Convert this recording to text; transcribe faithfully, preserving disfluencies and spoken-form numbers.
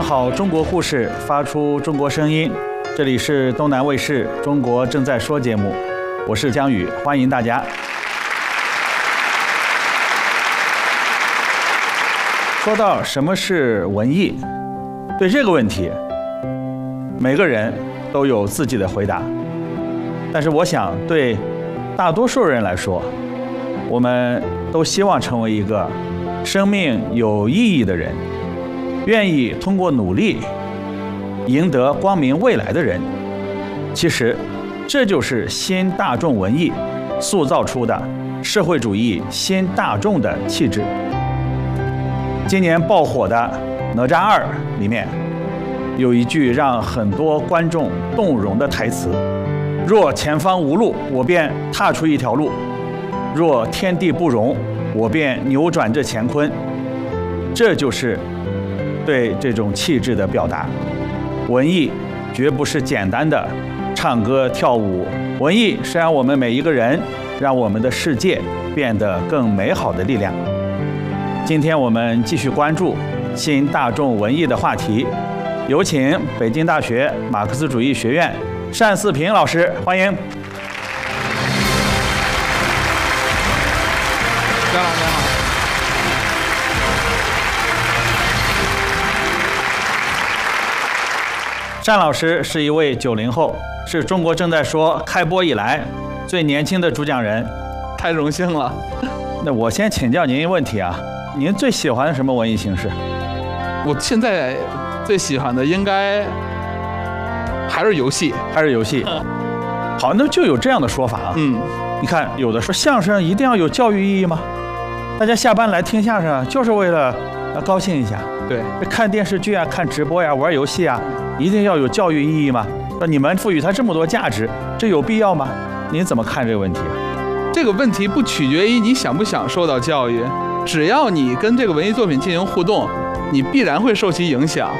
好中国故事，发出中国声音。这里是东南卫视《中国正在说》节目，我是江宇，欢迎大家。说到什么是文艺，对这个问题，每个人都有自己的回答。但是我想，对大多数人来说，我们都希望成为一个生命有意义的人，愿意通过努力赢得光明未来的人。其实，这就是新大众文艺塑造出的社会主义新大众的气质。今年爆火的《哪吒二》里面有一句让很多观众动容的台词：若前方无路，我便踏出一条路；若天地不容，我便扭转这乾坤。这就是对这种气质的表达。文艺绝不是简单的唱歌跳舞，文艺是让我们每一个人，让我们的世界变得更美好的力量。今天我们继续关注新大众文艺的话题，有请北京大学马克思主义学院单四平老师，欢迎。 张老师好。 单老师是一位九零后，是中国正在说开播以来最年轻的主讲人， 太荣幸了。 那我先请教您一个问题啊，您最喜欢什么文艺形式？ 我现在最喜欢的应该还是游戏， 还是游戏。好，那就有这样的说法啊。 嗯， 你看，有的说相声一定要有教育意义吗？大家下班来听相声就是为了高兴一下。 对， 看电视剧啊，看直播呀、啊，玩游戏啊，一定要有教育意义吗？那你们赋予它这么多价值，这有必要吗？您怎么看这个问题啊？ 这个问题不取决于你想不想受到教育，只要你跟这个文艺作品进行互动，你必然会受其影响。